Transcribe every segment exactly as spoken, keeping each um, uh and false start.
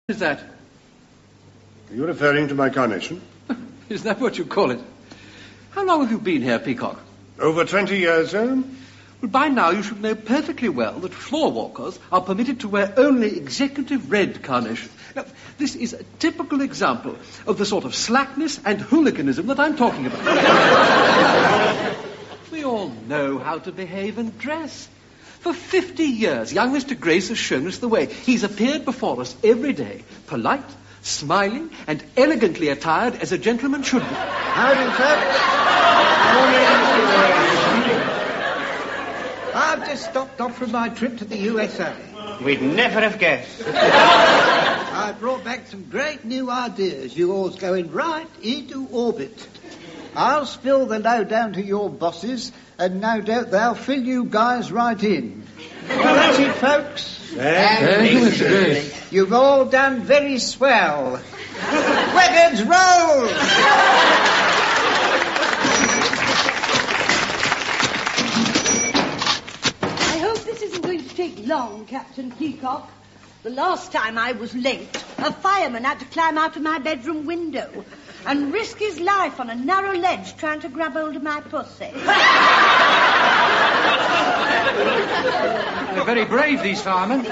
Is that? Are you referring to my carnation? Is that what you call it? How long have you been here, Peacock? Over twenty years, sir. Well, by now you should know perfectly well that floor walkers are permitted to wear only executive red carnation. Now, this is a typical example of the sort of slackness and hooliganism that I'm talking about. We all know how to behave and dress. For fifty years, young Mister Grace has shown us the way. He's appeared before us every day, polite, smiling, and elegantly attired as a gentleman should be. Howdy, folks. I've just stopped off from my trip to the U S A. We'd never have guessed. I brought back some great new ideas. You all's going right into orbit. I'll spill the lowdown to your bosses, and no doubt they'll fill you guys right in. Well, that's it, folks. Thank you, Mister Grace. You've all done very swell. Wagons roll! I hope this isn't going to take long, Captain Peacock. The last time I was late, a fireman had to climb out of my bedroom window and risk his life on a narrow ledge trying to grab hold of my pussy. They're very brave, these firemen.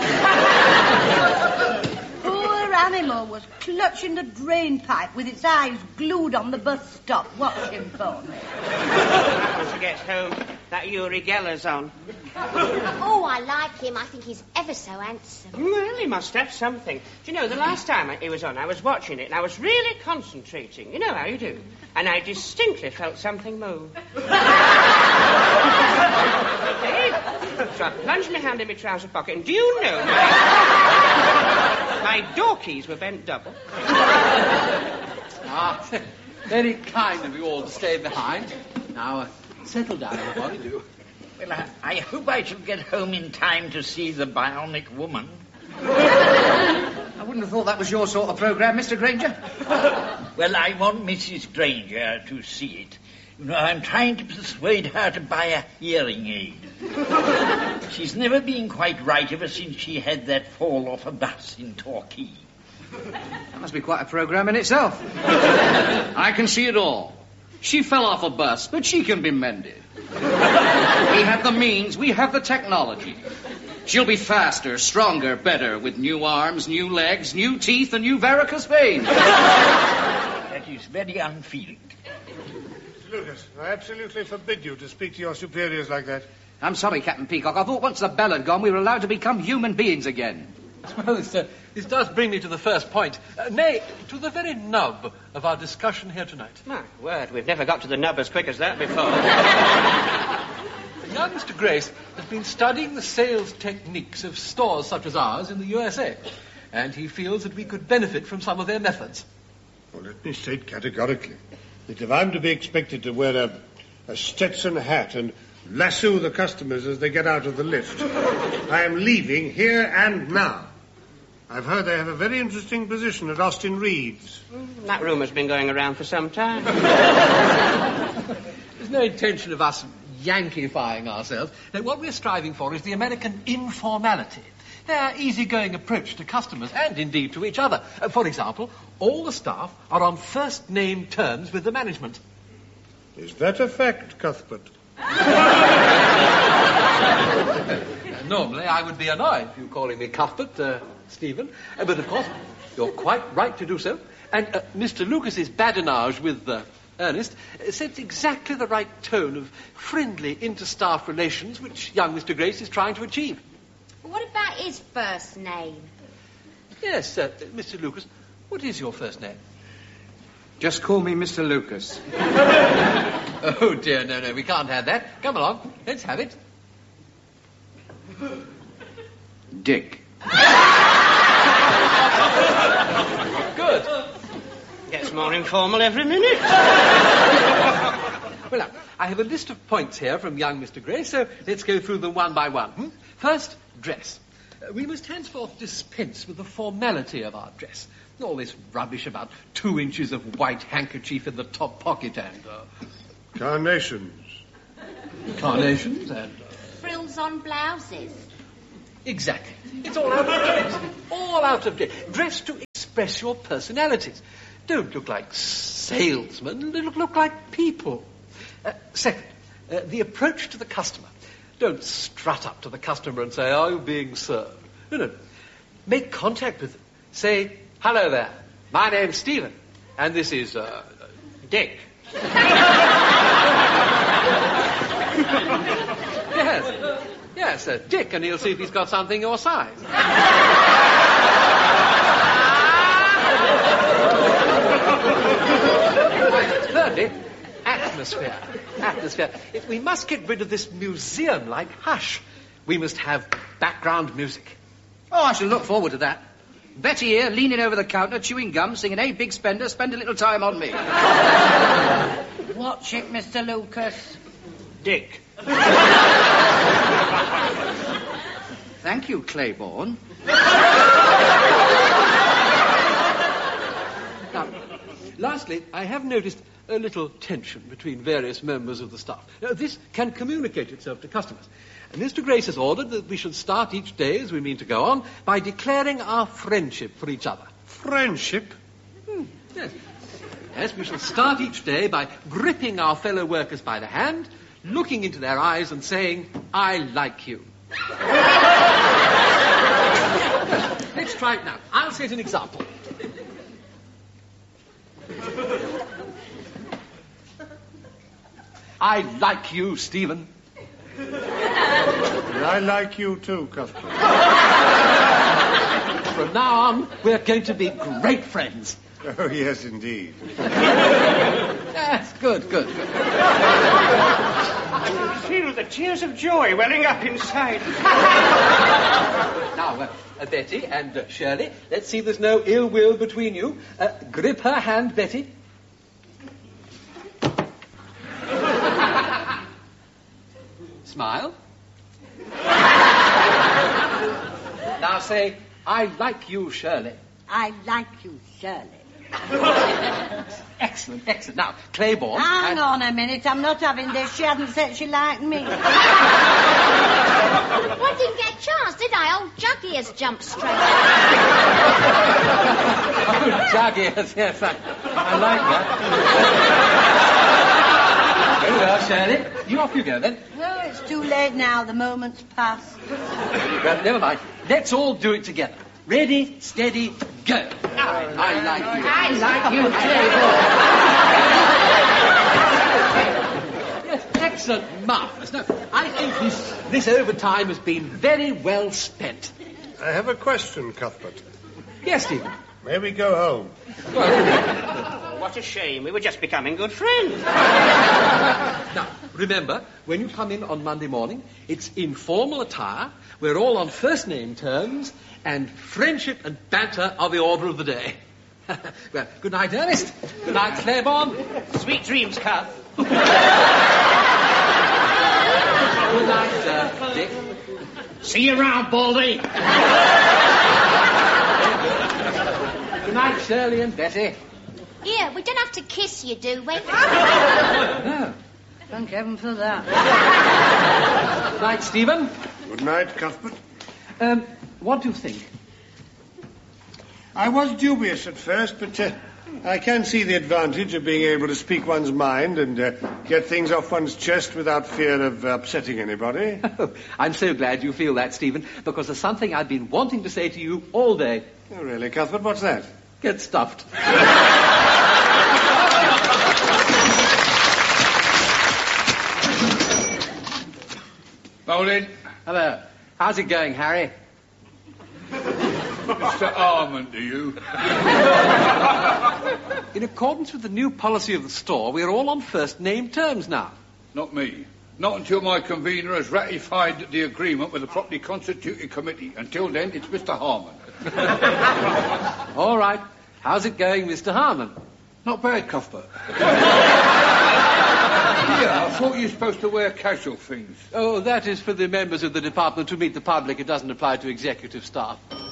Poor animal was clutching the drain pipe with its eyes glued on the bus stop, watching for me. Once he gets home, that Uri Geller's on. Oh, I like him. I think he's ever so handsome. Well, he must have something. Do you know, the last time he was on, I was watching it, and I was really concentrating. You know how you do. And I distinctly felt something move. So I plunged my hand in my trouser pocket, and do you know, my, my door keys were bent double. Ah, very kind of you all to stay behind. Now, uh, settle down, everybody, do. Well, I, I hope I shall get home in time to see the Bionic Woman. I wouldn't have thought that was your sort of programme, Mister Granger. Well, I want Missus Granger to see it. You know, I'm trying to persuade her to buy a hearing aid. She's never been quite right ever since she had that fall off a bus in Torquay. That must be quite a programme in itself. I can see it all. She fell off a bus, but she can be mended. We have the means, we have the technology. She'll be faster, stronger, better, with new arms, new legs, new teeth, and new varicose veins. That is very unfeeling. Mister Lucas, I absolutely forbid you to speak to your superiors like that. I'm sorry, Captain Peacock. I thought once the bell had gone, we were allowed to become human beings again. Well, this, uh, this does bring me to the first point. Uh, nay, to the very nub of our discussion here tonight. My word, we've never got to the nub as quick as that before. Young Mister Grace has been studying the sales techniques of stores such as ours in the U S A, and he feels that we could benefit from some of their methods. Well, let me state categorically that if I'm to be expected to wear a, a Stetson hat and lasso the customers as they get out of the lift, I am leaving here and now. I've heard they have a very interesting position at Austin Reed's. Mm, that rumour's been going around for some time. There's no intention of us Yankeefying ourselves. No, what we're striving for is the American informality. Their easygoing approach to customers and indeed to each other. Uh, for example, all the staff are on first-name terms with the management. Is that a fact, Cuthbert? Uh, normally, I would be annoyed if you calling me Cuthbert, uh, Stephen. Uh, but, of course, you're quite right to do so. And uh, Mister Lucas's badinage with uh, Ernest uh, sets exactly the right tone of friendly inter-staff relations which young Mister Grace is trying to achieve. What about his first name? Yes, uh, Mister Lucas, what is your first name? Just call me Mister Lucas. Oh, dear, no, no, we can't have that. Come along, let's have it. Dick. Good. Gets more informal every minute. Well, now, I have a list of points here from young Mister Grace, so let's go through them one by one. Hmm? First, dress. Uh, we must henceforth dispense with the formality of our dress. All this rubbish about two inches of white handkerchief in the top pocket and... Uh, Carnations. Carnations and... Uh, Frills on blouses. exactly. It's all out of date. All out of date. Dress to express your personalities. Don't look like salesmen, look, look like people. Uh, second, uh, the approach to the customer. Don't strut up to the customer and say, are you being served? No, no. Make contact with them. Say, hello there, my name's Stephen, and this is, uh, Dick. Yes, yes, uh, Dick, and he'll see if he's got something your size. Thirdly, atmosphere. Atmosphere. If we must get rid of this museum-like hush. We must have background music. Oh, I shall look forward to that. Betty here, leaning over the counter, chewing gum, singing, hey, big spender, spend a little time on me. Watch it, Mister Lucas. Dick. Thank you, Claiborne. Now, lastly, I have noticed a little tension between various members of the staff. Now, this can communicate itself to customers. And Mister Grace has ordered that we should start each day, as we mean to go on, by declaring our friendship for each other. Friendship? Hmm, yes. Yes, we shall start each day by gripping our fellow workers by the hand, looking into their eyes and saying, I like you. Let's try it now. I'll set an example. I like you, Stephen. And I like you too, Cuthbert. From now on, we're going to be great friends. Oh, yes, indeed. Yes, good, good, good. I can feel the tears of joy welling up inside. Now, uh, uh, Betty and uh, Shirley, let's see there's no ill will between you. Uh, grip her hand, Betty. Smile. Now say, I like you, Shirley. I like you, Shirley. Excellent, excellent. Now, Claiborne... Hang and... on a minute, I'm not having this. She hasn't said she liked me. Well, I didn't get a chance, did I? Old Juggy has jumped straight. Oh, Juggy, yes, yes, I, I like that. Very well, Shirley. You off you go, then. No, it's too late now. The moment's passed. Well, never mind. Let's all do it together. Ready, steady, go. I, I like you. I like you, Claiborne. Yes, excellent, marvellous. Now, I think this, this overtime has been very well spent. I have a question, Cuthbert. Yes, Stephen. May we go home? What a shame. We were just becoming good friends. Now, remember, when you come in on Monday morning, it's informal attire, we're all on first-name terms, and friendship and banter are the order of the day. Well, good night, Ernest. Good night, Claiborne. Sweet dreams, Cuth. Good night, uh, Dick. See you around, Baldy. Good night, Shirley and Betty. Here, we don't have to kiss you, do we? No. Thank heaven for that. Good night, Stephen. Good night, Cuthbert. Um, what do you think? I was dubious at first, but uh, I can see the advantage of being able to speak one's mind and uh, get things off one's chest without fear of upsetting anybody. Oh, I'm so glad you feel that, Stephen, because there's something I've been wanting to say to you all day. Oh, really, Cuthbert? What's that? Get stuffed. Bowling. Hello. How's it going, Harry? Mister Armand, do you? In accordance with the new policy of the store, we're all on first-name terms now. Not me. Not until my convener has ratified the agreement with the properly constituted committee. Until then, it's Mister Harmon. All right. How's it going, Mister Harmon? Not bad, Cuthbert. Yeah, I thought you were supposed to wear casual things. Oh, that is for the members of the department who meet the public. It doesn't apply to executive staff.